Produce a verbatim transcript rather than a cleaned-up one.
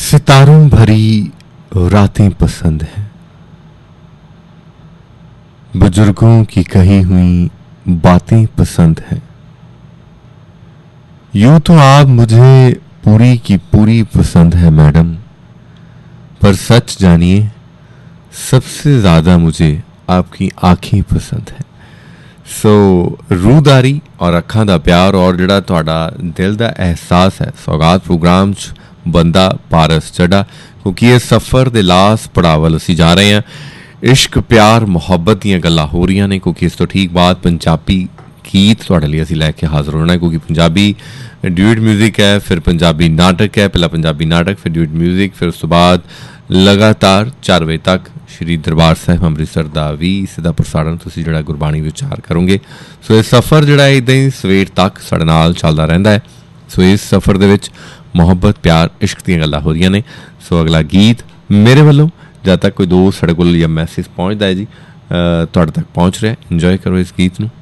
सितारों भरी रातें पसंद हैं, बुजुर्गों की कही हुई बातें पसंद हैं। यूं तो आप मुझे पूरी की पूरी पसंद है मैडम, पर सच जानिए सबसे ज़्यादा मुझे आपकी आँखें पसंद है। सो रूदारी और अखां दा प्यार और जिहड़ा तुहाडा दिल दा एहसास है, सौगात प्रोग्राम च बंदा पारस चढ़ा, क्योंकि ये सफ़र दे लास पड़ाव वल असीं जा रहे हैं। इश्क प्यार मुहब्बत दीयां गल्लां हो रही ने, क्योंकि इस तो ठीक बाद पंजाबी गीत तुहाडे लई असीं लैके हाज़र होना है, क्योंकि पंजाबी ड्यूट म्यूजिक है, फिर पंजाबी नाटक है, पहला पंजाबी नाटक फिर ड्यूट म्यूजिक, फिर उस तो बाद लगातार चार बजे तक श्री दरबार साहिब अमृतसर का भी सीधा प्रसारण तुसीं जिहड़ा गुरबाणी विचार करोगे। सो ये सफ़र जिहड़ा इदां ही सवेर तक साडे नाल चलदा रहिंदा है। सो इस सफ़र दे विच मुहब्बत प्यार इश्क दीयां गल्लां हो रहीआं ने। सो अगला गीत मेरे वालों जद तक कोई दोस्त साडे कोल या मैसेज पहुँचता है जी तुहाडे तक पहुँच रहा है, इंजॉय करो इस गीत नूं।